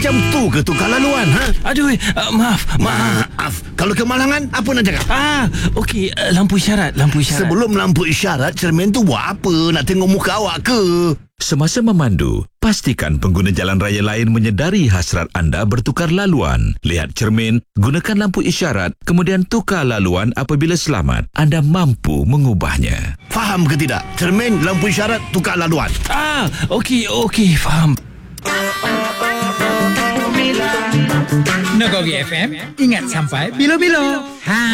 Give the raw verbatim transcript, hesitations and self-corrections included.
Macam tu ke tukar laluan, ha? Aduh, uh, maaf, maaf. Maaf. Kalau kemalangan, apa nak cakap? Ah, okey, uh, lampu isyarat, lampu isyarat. Sebelum lampu isyarat, cermin tu buat apa? Nak tengok muka awak ke? Semasa memandu, pastikan pengguna jalan raya lain menyedari hasrat anda bertukar laluan. Lihat cermin, gunakan lampu isyarat, kemudian tukar laluan apabila selamat. Anda mampu mengubahnya. Faham ke tidak? Cermin, lampu isyarat, tukar laluan. Ah, okey, okey, faham. Nagori F M, ingat sampai bila-bila. Ha.